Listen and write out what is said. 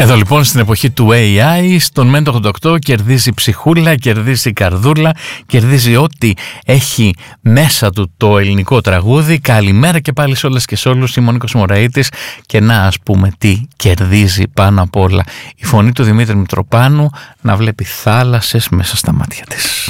Εδώ λοιπόν στην εποχή του AI, στον Μεν 88 κερδίζει ψυχούλα, κερδίζει καρδούλα, κερδίζει ό,τι έχει μέσα του το ελληνικό τραγούδι. Καλημέρα και πάλι σε όλες και σε όλους, είμαι ο Νίκος Μωραΐτης και να ας πούμε τι κερδίζει πάνω απ' όλα. Η φωνή του Δημήτρη Μητροπάνου να βλέπει θάλασσες μέσα στα μάτια της.